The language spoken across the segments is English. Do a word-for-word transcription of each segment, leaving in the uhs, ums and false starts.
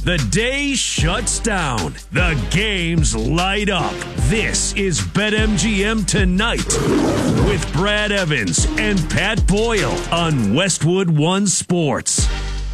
The day shuts down. The games light up. This is BetMGM Tonight with Brad Evans and Pat Boyle on Westwood One Sports.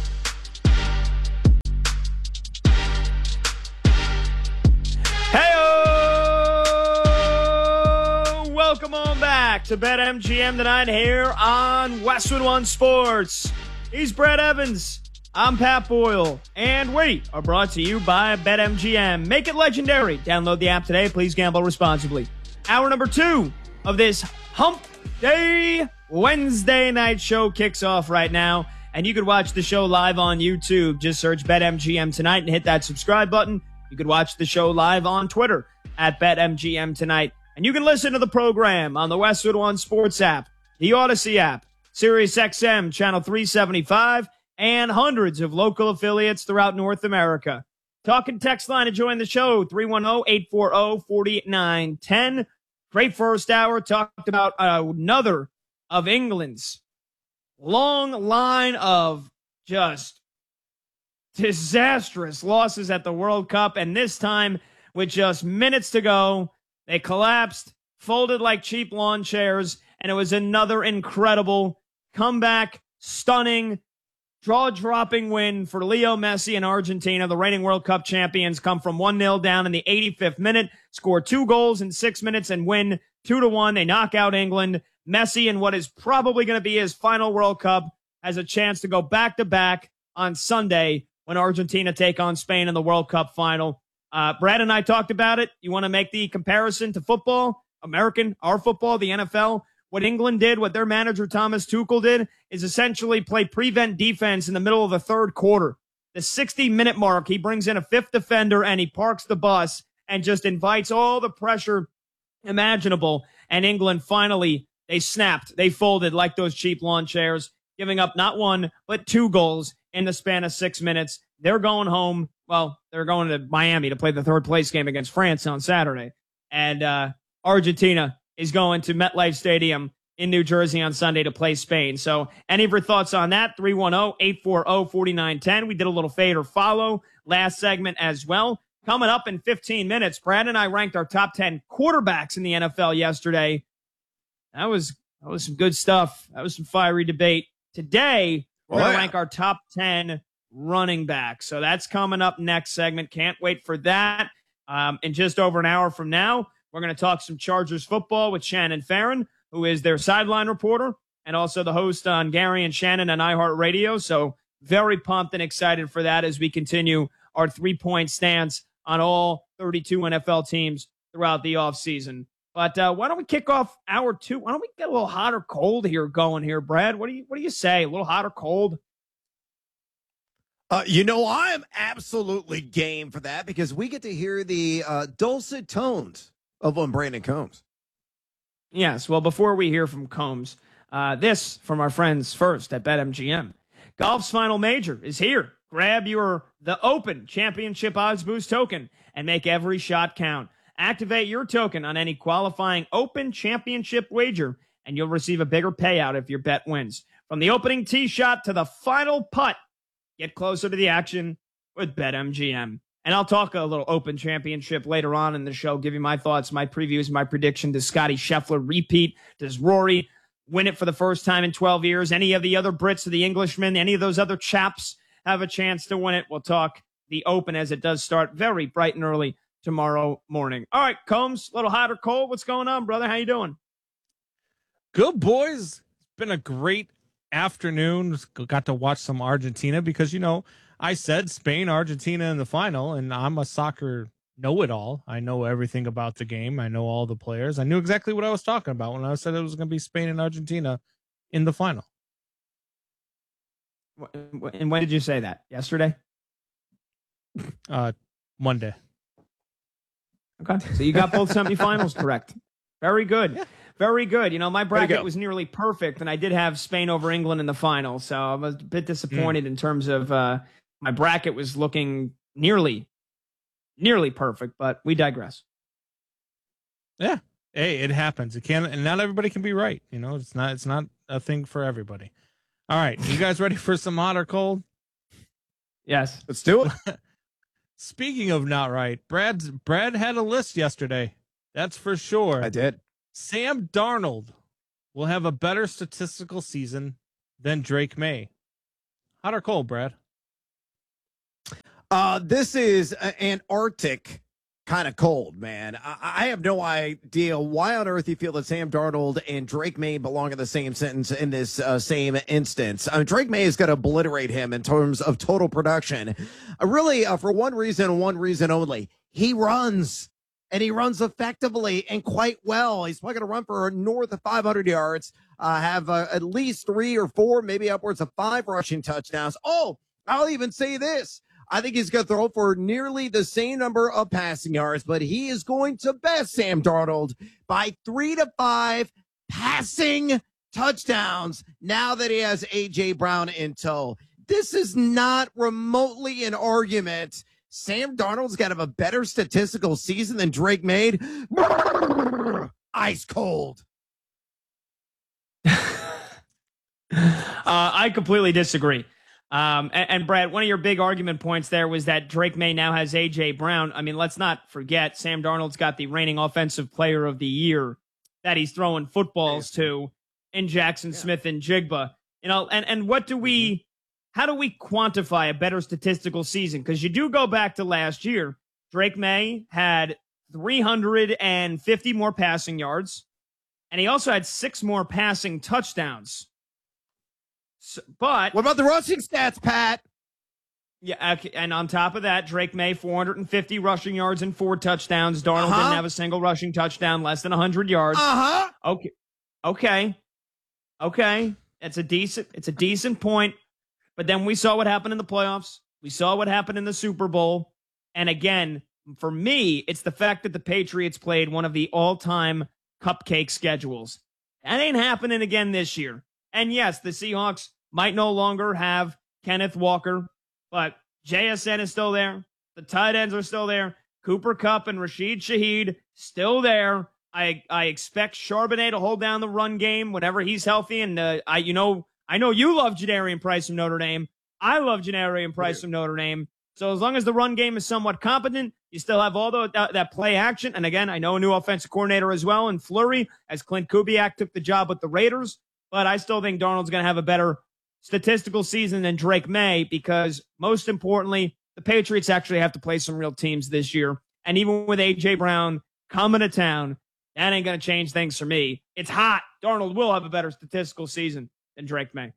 Hey-o! Welcome on back to BetMGM Tonight here on Westwood One Sports. He's Brad Evans. I'm Pat Boyle, and we are brought to you by BetMGM. Make it legendary. Download the app today. Please gamble responsibly. Hour number two of this Hump Day Wednesday night show kicks off right now, and you could watch the show live on YouTube. Just search BetMGM Tonight and hit that subscribe button. You could watch the show live on Twitter at BetMGM Tonight, and you can listen to the program on the Westwood One Sports app, the Odyssey app, Sirius X M Channel three seventy-five, and hundreds of local affiliates throughout North America. Talking text line to join the show, three one zero, eight four zero, four nine one zero. Great first hour. Talked about another of England's long line of just disastrous losses at the World Cup. And this time, with just minutes to go, they collapsed, folded like cheap lawn chairs, and it was another incredible comeback, stunning, jaw-dropping win for Leo Messi and Argentina. The reigning World Cup champions come from one nil down in the eighty-fifth minute, score two goals in six minutes, and win two to one. They knock out England. Messi, in what is probably going to be his final World Cup, has a chance to go back-to-back on Sunday when Argentina take on Spain in the World Cup final. Uh, Brad and I talked about it. You want to make the comparison to football, American, our football, the N F L? What England did, what their manager Thomas Tuchel did, is essentially play prevent defense in the middle of the third quarter. The sixty-minute mark, he brings in a fifth defender and he parks the bus and just invites all the pressure imaginable. And England finally, they snapped. They folded like those cheap lawn chairs, giving up not one, but two goals in the span of six minutes. They're going home. Well, they're going to Miami to play the third place game against France on Saturday. And uh, Argentina is going to MetLife Stadium in New Jersey on Sunday to play Spain. So any of your thoughts on that? three one zero, eight four zero, four nine one zero. We did a little fade or follow last segment as well. Coming up in fifteen minutes, Brad and I ranked our top ten quarterbacks in the N F L yesterday. That was, that was some good stuff. That was some fiery debate. Today, we're going to rank our top ten running backs. So that's coming up next segment. Can't wait for that. Um, in just over an hour from now, we're going to talk some Chargers football with Shannon Farron, who is their sideline reporter and also the host on Gary and Shannon on iHeartRadio. So very pumped and excited for that as we continue our three-point stance on all thirty-two N F L teams throughout the offseason. But uh, why don't we kick off hour two? Why don't we get a little hot or cold here going here, Brad? What do you what do you say? A little hot or cold? Uh, you know, I am absolutely game for that because we get to hear the uh, dulcet tones of one Brandon Combs. Yes, well, before we hear from Combs, uh, this from our friends first at BetMGM. Golf's final major is here. Grab your The Open Championship Odds Boost token and make every shot count. Activate your token on any qualifying Open Championship wager, and you'll receive a bigger payout if your bet wins. From the opening tee shot to the final putt, get closer to the action with BetMGM. And I'll talk a little Open Championship later on in the show, give you my thoughts, my previews, my prediction. Does Scotty Scheffler repeat? Does Rory win it for the first time in twelve years? Any of the other Brits or the Englishmen, any of those other chaps have a chance to win it? We'll talk the Open as it does start very bright and early tomorrow morning. All right, Combs, a little hot or cold? What's going on, brother? How you doing? Good, boys. It's been a great afternoon. Got to watch some Argentina because, you know, I said Spain, Argentina in the final, and I'm a soccer know-it-all. I know everything about the game. I know all the players. I knew exactly what I was talking about when I said it was going to be Spain and Argentina in the final. And when did you say that? Yesterday? Uh, Monday. Okay, so you got both semifinals correct. Very good. Yeah. Very good. You know, my bracket was nearly perfect, and I did have Spain over England in the final, so I was a bit disappointed mm. in terms of uh, my bracket was looking nearly, nearly perfect, but we digress. Yeah. Hey, it happens. It can, and not everybody can be right. You know, it's not, it's not a thing for everybody. All right. You guys ready for some hot or cold? Yes. Let's do it. Speaking of not right, Brad's Brad had a list yesterday. That's for sure. I did. Sam Darnold will have a better statistical season than Drake May. Hot or cold, Brad? Uh, this is uh, Antarctic kind of cold, man. I, I have no idea why on earth you feel that Sam Darnold and Drake May belong in the same sentence in this uh, same instance. I mean, Drake May is going to obliterate him in terms of total production. Uh, really, uh, for one reason, one reason only. He runs, and he runs effectively and quite well. He's probably going to run for north of five hundred yards, uh, have uh, at least three or four, maybe upwards of five rushing touchdowns. Oh, I'll even say this. I think he's going to throw for nearly the same number of passing yards, but he is going to best Sam Darnold by three to five passing touchdowns now that he has A J. Brown in tow. This is not remotely an argument. Sam Darnold's got to have a better statistical season than Drake made. Ice cold. uh, I completely disagree. Um, and, and Brad, one of your big argument points there was that Drake May now has A J. Brown. I mean, let's not forget Sam Darnold's got the reigning offensive player of the year that he's throwing footballs to in Jackson Yeah. Smith and Jigba. You know, and, and what do we, how do we quantify a better statistical season? Because you do go back to last year. Drake May had three hundred fifty more passing yards, and he also had six more passing touchdowns. So, but What about the rushing stats, Pat? yeah, okay, and on top of that, Drake May four hundred fifty rushing yards and four touchdowns. Darnold Uh-huh. didn't have a single rushing touchdown, less than one hundred yards. Uh-huh. Okay, okay, okay. It's a decent, it's a decent point. But then we saw what happened in the playoffs. We saw what happened in the Super Bowl. And again, for me, it's the fact that the Patriots played one of the all-time cupcake schedules. That ain't happening again this year. And yes, the Seahawks might no longer have Kenneth Walker, but J S N is still there. The tight ends are still there. Cooper Kupp and Rashid Shaheed still there. I I expect Charbonnet to hold down the run game whenever he's healthy. And uh, I, you know, I know you love Jadarian Price from Notre Dame. I love Jadarian Price from Notre Dame. So as long as the run game is somewhat competent, you still have all the, that, that play action. And again, I know a new offensive coordinator as well in Fleury, as Clint Kubiak took the job with the Raiders. But I still think Darnold's going to have a better statistical season than Drake May because, most importantly, the Patriots actually have to play some real teams this year. And even with A J. Brown coming to town, that ain't going to change things for me. It's hot. Darnold will have a better statistical season than Drake May.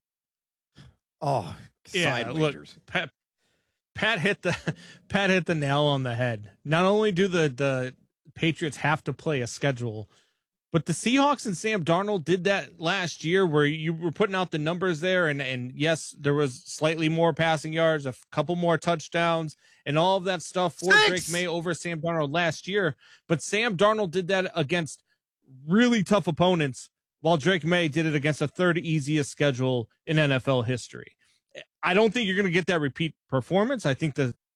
Oh, Yeah, side look, wagers. Pat, Pat hit the Pat hit the nail on the head. Not only do the the Patriots have to play a schedule, but the Seahawks and Sam Darnold did that last year where you were putting out the numbers there. And, and yes, there was slightly more passing yards, a f- couple more touchdowns, and all of that stuff for Six. Drake May over Sam Darnold last year. But Sam Darnold did that against really tough opponents, while Drake May did it against the third easiest schedule in N F L history. I don't think you're going to get that repeat performance. I think the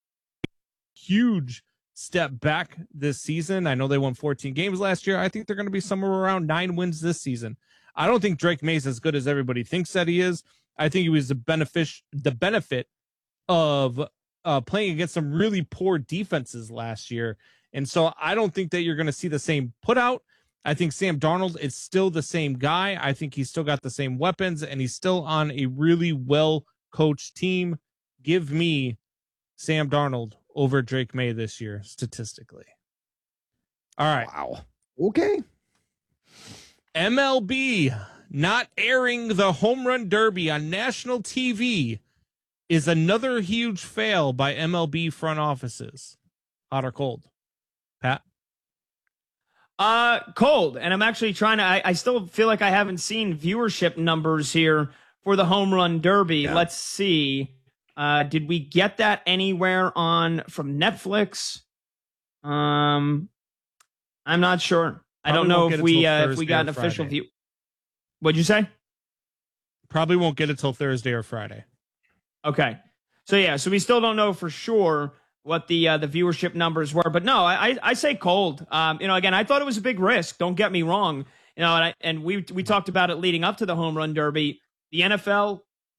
huge step back this season. I know they won fourteen games last year. I think they're going to be somewhere around nine wins this season. I don't think Drake May's as good as everybody thinks that he is. I think he was the benefit, the benefit of uh, playing against some really poor defenses last year. And so I don't think that you're going to see the same put out. I think Sam Darnold is still the same guy. I think he's still got the same weapons, and he's still on a really well-coached team. Give me Sam Darnold over Drake May this year, statistically. All right. Wow. Okay. M L B not airing the home run derby on national T V is another huge fail by M L B front offices. Hot or cold? Pat? Uh, cold. And I'm actually trying to, I, I still feel like I haven't seen viewership numbers here for the home run derby. Yeah. Let's see. Uh, did we get that anywhere on from Netflix? Um, I'm not sure. I Probably don't know won't if get it we, till uh, if we Thursday got or an official Friday. view. What'd you say? Probably won't get it till Thursday or Friday. Okay. So yeah, so we still don't know for sure what the uh, the viewership numbers were, but no, I I say cold. Um, you know, again, I thought it was a big risk. Don't get me wrong. You know, and, I, and we we talked about it leading up to the home run derby. The N F L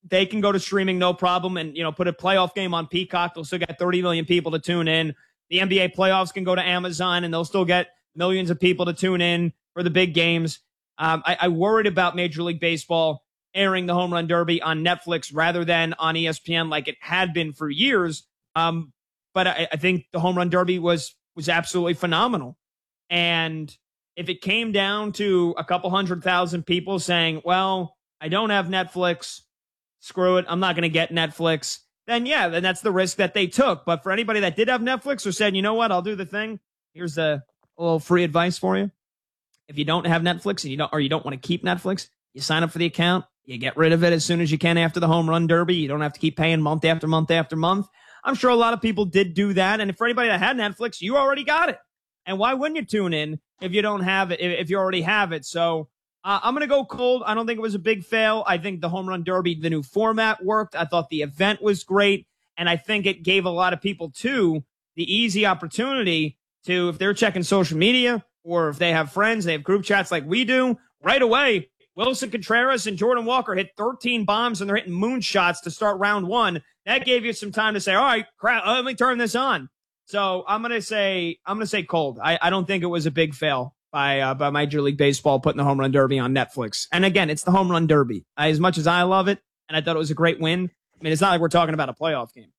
they can go to streaming no problem and, you know, put a playoff game on Peacock. They'll still get thirty million people to tune in. The N B A playoffs can go to Amazon and they'll still get millions of people to tune in for the big games. Um, I, I worried about Major League Baseball airing the Home Run Derby on Netflix rather than on E S P N like it had been for years. Um, but I, I think the Home Run Derby was was absolutely phenomenal. And if it came down to a couple hundred thousand people saying, well, I don't have Netflix, screw it, I'm not going to get Netflix, then yeah, then that's the risk that they took. But for anybody that did have Netflix or said, you know what, I'll do the thing, here's a, a little free advice for you. If you don't have Netflix and you don't, or you don't want to keep Netflix, you sign up for the account, you get rid of it as soon as you can after the Home Run Derby. You don't have to keep paying month after month after month. I'm sure a lot of people did do that. And for anybody that had Netflix, you already got it. And why wouldn't you tune in if you don't have it, if you already have it? So uh, I'm going to go cold. I don't think it was a big fail. I think the Home Run Derby, the new format worked. I thought the event was great. And I think it gave a lot of people, too, the easy opportunity to, if they're checking social media or if they have friends, they have group chats like we do, right away, Wilson Contreras and Jordan Walker hit thirteen bombs and they're hitting moonshots to start round one. That gave you some time to say, all right, crap, let me turn this on. So I'm going to say, I'm going to say cold. I, I don't think it was a big fail by, uh, by Major League Baseball putting the Home Run Derby on Netflix. And again, it's the Home Run Derby. As much as I love it, and I thought it was a great win, I mean, it's not like we're talking about a playoff game.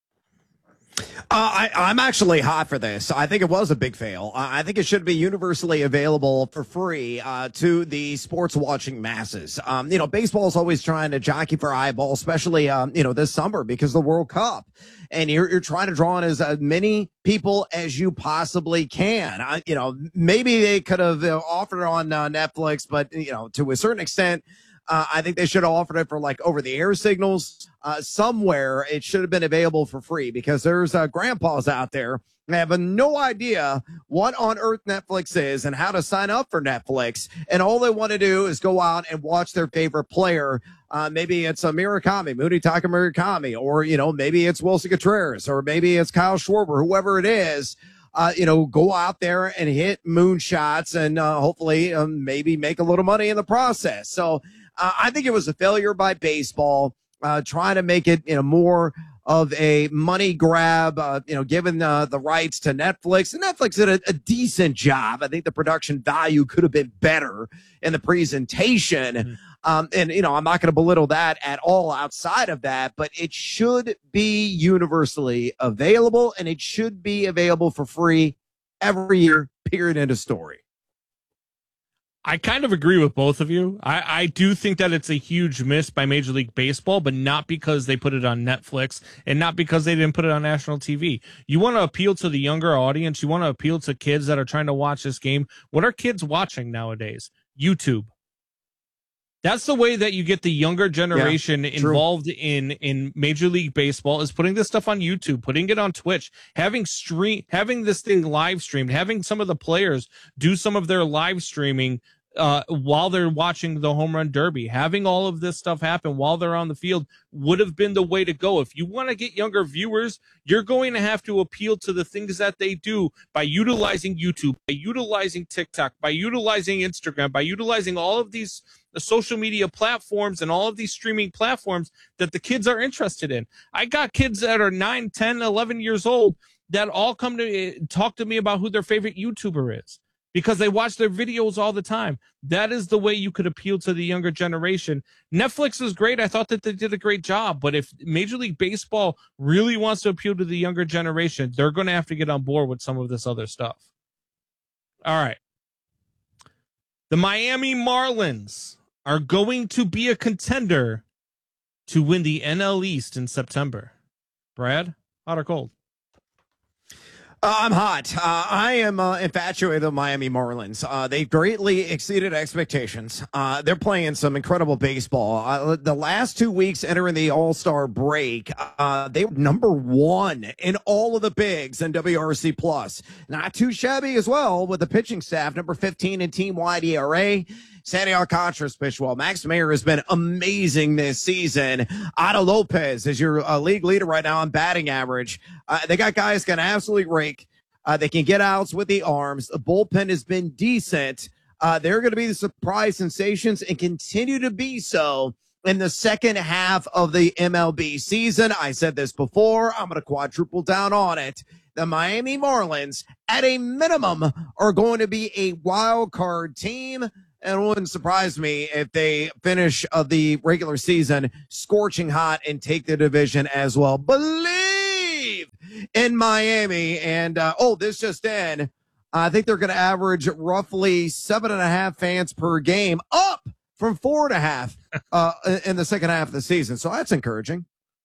Uh, I, I'm actually hot for this. I think it was a big fail. Uh, I think it should be universally available for free uh, to the sports watching masses. Um, you know, baseball is always trying to jockey for eyeballs, especially, um, you know, this summer because of the World Cup. And you're, you're trying to draw in as uh, many people as you possibly can. I, you know, maybe they could have uh, offered it on uh, Netflix, but, you know, to a certain extent, Uh, I think they should have offered it for like over the air signals uh, somewhere. It should have been available for free because there's uh, grandpas out there that have no idea what on earth Netflix is and how to sign up for Netflix. And all they want to do is go out and watch their favorite player. Uh, maybe it's a Murakami, Munetaka Murakami, or, you know, maybe it's Wilson Contreras, or maybe it's Kyle Schwarber, whoever it is. Uh, you know, go out there and hit moonshots and uh, hopefully um, maybe make a little money in the process. So uh, I think it was a failure by baseball, uh, trying to make it, you know, more of a money grab, uh, you know, given uh, the rights to Netflix. And Netflix did a, a decent job. I think the production value could have been better in the presentation. Mm-hmm. Um, and, you know, I'm not going to belittle that at all outside of that, but it should be universally available and it should be available for free every year, period, end of story. I kind of agree with both of you. I, I do think that it's a huge miss by Major League Baseball, but not because they put it on Netflix and not because they didn't put it on national T V. You want to appeal to the younger audience. You want to appeal to kids that are trying to watch this game. What are kids watching nowadays? YouTube. That's the way that you get the younger generation yeah, involved in, in Major League Baseball is putting this stuff on YouTube, putting it on Twitch, having stream, having this thing live streamed, having some of the players do some of their live streaming uh, while they're watching the Home Run Derby. Having all of this stuff happen while they're on the field would have been the way to go. If you want to get younger viewers, you're going to have to appeal to the things that they do by utilizing YouTube, by utilizing TikTok, by utilizing Instagram, by utilizing all of these the social media platforms and all of these streaming platforms that the kids are interested in. I got kids that are nine, ten, eleven years old that all come to talk to me about who their favorite YouTuber is because they watch their videos all the time. That is the way you could appeal to the younger generation. Netflix is great. I thought that they did a great job, but if Major League Baseball really wants to appeal to the younger generation, they're going to have to get on board with some of this other stuff. All right. The Miami Marlins are going to be a contender to win the N L East in September. Brad, hot or cold? Uh, I'm hot. Uh, I am uh, infatuated with Miami Marlins. Uh, they greatly exceeded expectations. Uh, they're playing some incredible baseball. Uh, the last two weeks entering the All-Star break, uh, they were number one in all of the bigs in W R C plus. Not too shabby as well with the pitching staff, number fifteen in team-wide E R A. Sandy Alcantara's pitched well. Max Meyer has been amazing this season. Otto Lopez is your uh, league leader right now on batting average. Uh, they got guys can absolutely rake. Uh, they can get outs with the arms. The bullpen has been decent. Uh, they're going to be the surprise sensations and continue to be so in the second half of the M L B season. I said this before. I'm going to quadruple down on it. The Miami Marlins, at a minimum, are going to be a wild card team. And it wouldn't surprise me if they finish uh, the regular season scorching hot and take the division as well. Believe in Miami. And, uh, oh, this just in. I think they're going to average roughly seven and a half fans per game, up from four and a half uh, in the second half of the season. So that's encouraging.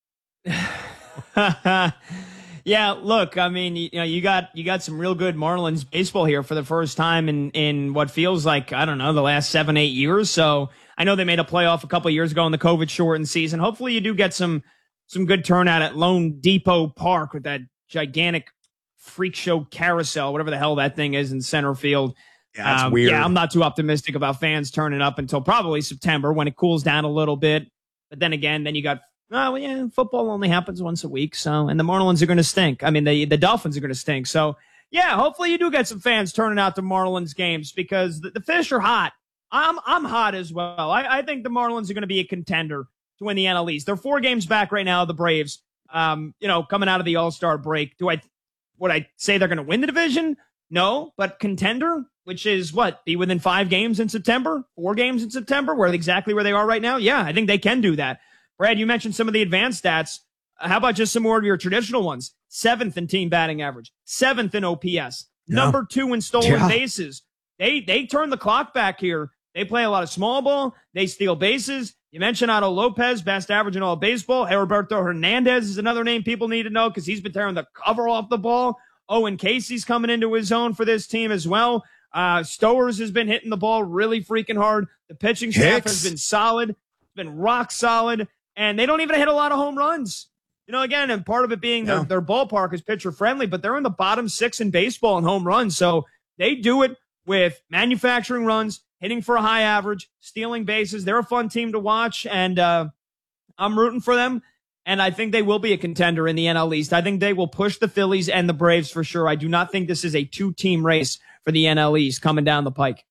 Yeah, look, I mean, you, you know, you got you got some real good Marlins baseball here for the first time in in what feels like, I don't know, the last seven, eight years. So I know they made a playoff a couple of years ago in the COVID shortened season. Hopefully you do get some some good turnout at Lone Depot Park with that gigantic freak show carousel, whatever the hell that thing is in center field. Yeah, that's um, weird. Yeah, I'm not too optimistic about fans turning up until probably September when it cools down a little bit. But then again, then you got, oh, well, yeah, football only happens once a week. So, and the Marlins are going to stink. I mean, the, the Dolphins are going to stink. So, yeah, hopefully you do get some fans turning out to Marlins games because the, the fish are hot. I'm I'm hot as well. I, I think the Marlins are going to be a contender to win the N L East. They're four games back right now, the Braves, um, you know, coming out of the All-Star break. Do I, would I say they're going to win the division? No, but contender, which is what, be within five games in September, four games in September, where exactly where they are right now. Yeah, I think they can do that. Brad, you mentioned some of the advanced stats. How about just some more of your traditional ones? Seventh in team batting average, seventh in O P S, yeah. number two in stolen yeah. bases. They they turn the clock back here. They play a lot of small ball. They steal bases. You mentioned Otto Lopez, best average in all of baseball. Roberto Hernandez is another name people need to know because he's been tearing the cover off the ball. Owen Casey's coming into his own for this team as well. Uh, Stowers has been hitting the ball really freaking hard. The pitching staff Hicks. has been solid. It's been rock solid. And they don't even hit a lot of home runs. You know, again, and part of it being yeah. their, their ballpark is pitcher friendly, but they're in the bottom six in baseball in home runs. So they do it with manufacturing runs, hitting for a high average, stealing bases. They're a fun team to watch, and uh, I'm rooting for them. And I think they will be a contender in the N L East. I think they will push the Phillies and the Braves for sure. I do not think this is a two-team race for the N L East coming down the pike.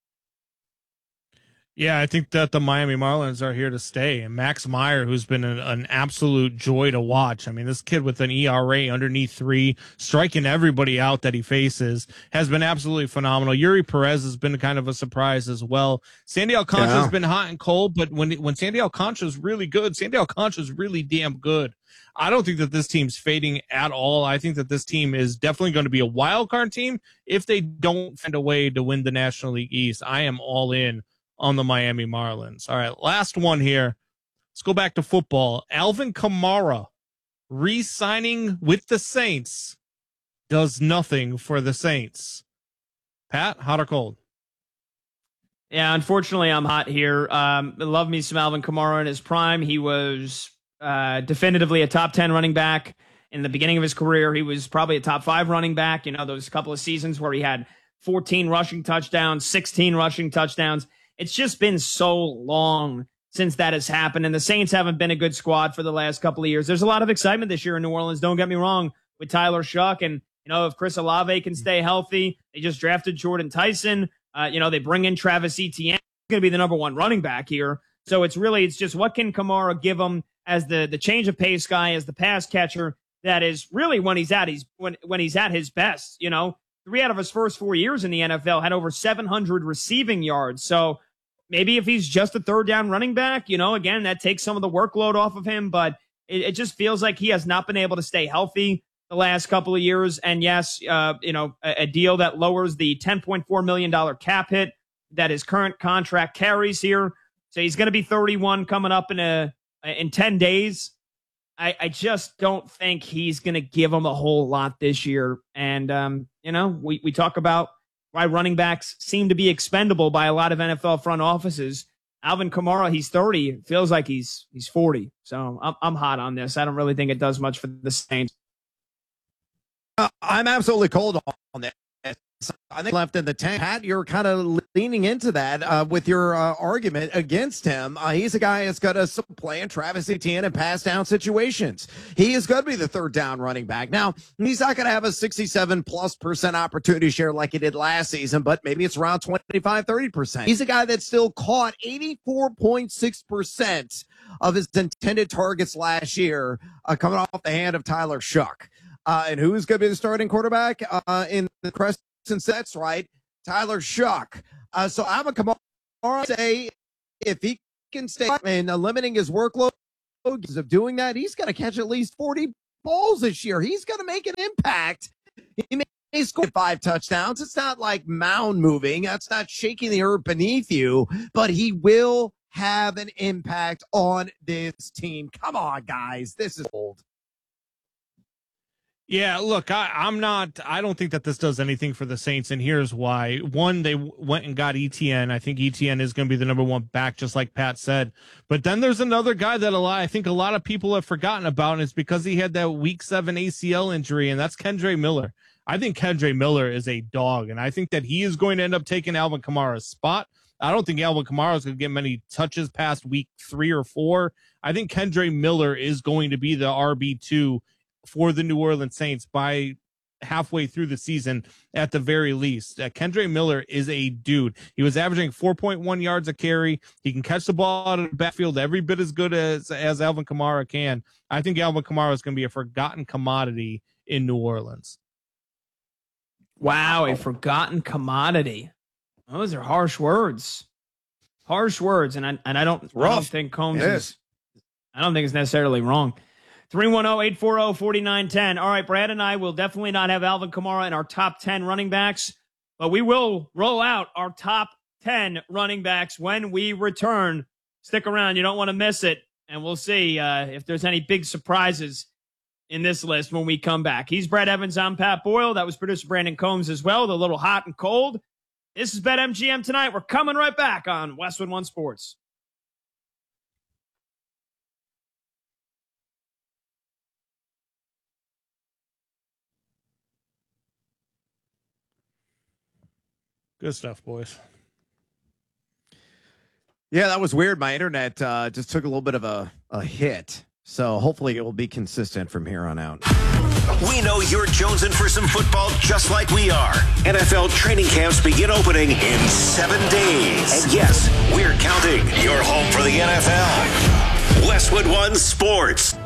Yeah, I think that the Miami Marlins are here to stay. And Max Meyer, who's been an, an absolute joy to watch. I mean, this kid with an E R A underneath three, striking everybody out that he faces, has been absolutely phenomenal. Yuri Perez has been kind of a surprise as well. Sandy Alcantara yeah. has been hot and cold, but when when Sandy Alcantara is really good, Sandy Alcantara is really damn good. I don't think that this team's fading at all. I think that this team is definitely going to be a wild card team if they don't find a way to win the National League East. I am all in on the Miami Marlins. All right, last one here. Let's go back to football. Alvin Kamara re-signing with the Saints does nothing for the Saints. Pat, hot or cold? Yeah, unfortunately, I'm hot here. Um, I love me some Alvin Kamara in his prime. He was uh, definitively a top ten running back in the beginning of his career. He was probably a top five running back. You know, those couple of seasons where he had fourteen rushing touchdowns, sixteen rushing touchdowns. It's just been so long since that has happened, and the Saints haven't been a good squad for the last couple of years. There's a lot of excitement this year in New Orleans, don't get me wrong, with Tyler Shuck, and, you know, if Chris Olave can stay healthy, they just drafted Jordan Tyson. Uh, you know, they bring in Travis Etienne. He's going to be the number one running back here. So it's really, it's just what can Kamara give him as the the change of pace guy, as the pass catcher that is really when he's at he's when when he's at his best. You know, three out of his first four years in the N F L had over seven hundred receiving yards. So maybe if he's just a third down running back, you know, again, that takes some of the workload off of him, but it, it just feels like he has not been able to stay healthy the last couple of years. And yes, uh, you know, a, a deal that lowers the ten point four million dollars cap hit that his current contract carries here. So he's going to be thirty-one coming up in a, in ten days. I, I just don't think he's going to give him a whole lot this year. And, um, you know, we, we talk about why running backs seem to be expendable by a lot of N F L front offices. Alvin Kamara, he's thirty. It feels like he's he's forty. So I'm I'm hot on this. I don't really think it does much for the Saints. Uh, I'm absolutely cold on this. I think left in the tank. Pat, you're kind of leaning into that uh, with your uh, argument against him. Uh, he's a guy that's going to play in Travis Etienne and pass down situations. He is going to be the third down running back. Now, he's not going to have a sixty-seven plus percent opportunity share like he did last season, but maybe it's around twenty-five, thirty percent. He's a guy that still caught eighty-four point six percent of his intended targets last year uh, coming off the hand of Tyler Shough. Uh, and who's going to be the starting quarterback uh, in the Crescent sets, right? Tyler Shough. Uh, so I'm going to come on say if he can stay and uh, limiting his workload of doing that, he's going to catch at least forty balls this year. He's going to make an impact. He may score five touchdowns. It's not like mound moving. That's not shaking the earth beneath you, but he will have an impact on this team. Come on, guys. This is old. Yeah, look, I, I'm not, I don't think that this does anything for the Saints, and here's why. One, they w- went and got Etienne. I think Etienne is going to be the number one back, just like Pat said. But then there's another guy that a lot, I think a lot of people have forgotten about, and it's because he had that week seven A C L injury, and that's Kendre Miller. I think Kendre Miller is a dog, and I think that he is going to end up taking Alvin Kamara's spot. I don't think Alvin Kamara is going to get many touches past week three or four. I think Kendre Miller is going to be the R B two for the New Orleans Saints by halfway through the season at the very least. Uh, Kendre Miller is a dude. He was averaging four point one yards a carry. He can catch the ball out of the backfield every bit as good as, as Alvin Kamara can. I think Alvin Kamara is going to be a forgotten commodity in New Orleans. Wow, a forgotten commodity. Those are harsh words. Harsh words, and I and I don't, I don't think Combs It is. is. I don't think it's necessarily wrong. three one zero, eight four zero, four nine one zero. All right, Brad and I will definitely not have Alvin Kamara in our top ten running backs, but we will roll out our top ten running backs when we return. Stick around. You don't want to miss it, and we'll see uh, if there's any big surprises in this list when we come back. He's Brad Evans. I'm Pat Boyle. That was producer Brandon Combs as well. The little hot and cold. This is BetMGM Tonight. We're coming right back on Westwood One Sports. Good stuff, boys. Yeah, that was weird. My internet uh, just took a little bit of a, a hit. So hopefully it will be consistent from here on out. We know you're jonesing for some football just like we are. N F L training camps begin opening in seven days. And yes, we're counting. Your home for the N F L. Westwood One Sports.